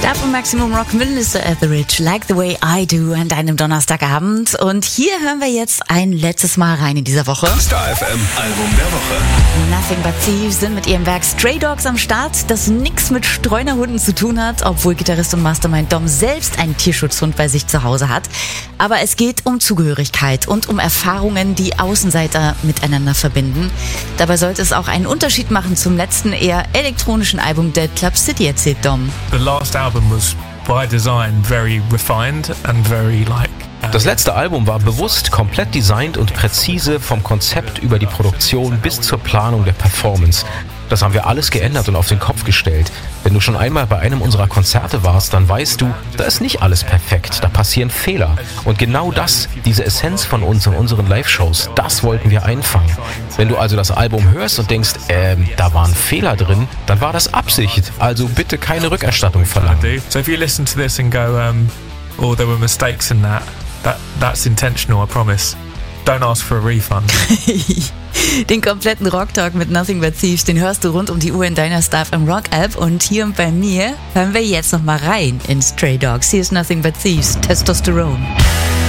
Da von Maximum Rock, Melissa Etheridge, Like the Way I Do an einem Donnerstagabend. Und hier hören wir jetzt ein letztes Mal rein in dieser Woche. Star FM Album der Woche. Nothing But Thieves sind mit ihrem Werk Stray Dogs am Start, das nichts mit Streunerhunden zu tun hat, obwohl Gitarrist und Mastermind Dom selbst einen Tierschutzhund bei sich zu Hause hat. Aber es geht um Zugehörigkeit und um Erfahrungen, die Außenseiter miteinander verbinden. Dabei sollte es auch einen Unterschied machen zum letzten eher elektronischen Album Dead Club City, erzählt Dom. The last album was by design very refined and very Das letzte Album war bewusst, komplett designt und präzise vom Konzept über die Produktion bis zur Planung der Performance. Das haben wir alles geändert und auf den Kopf gestellt. Wenn du schon einmal bei einem unserer Konzerte warst, dann weißt du, da ist nicht alles perfekt, da passieren Fehler. Und genau das, diese Essenz von uns und unseren Live-Shows, das wollten wir einfangen. Wenn du also das Album hörst und denkst, da waren Fehler drin, dann war das Absicht. Also bitte keine Rückerstattung verlangen. So if you listen to this and go, oh, there were mistakes in that's intentional, I promise. Don't ask for a refund. Den kompletten Rock-Talk mit Nothing But Thieves, den hörst du rund um die Uhr in deiner Star FM Rock-App. Und hier bei mir hören wir jetzt noch mal rein in Stray Dogs. Hier ist Nothing But Thieves, Testosterone.